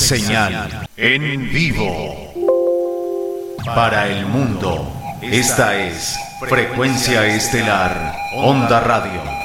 Señal en vivo para el mundo. Esta es Frecuencia Estelar, Onda Radio.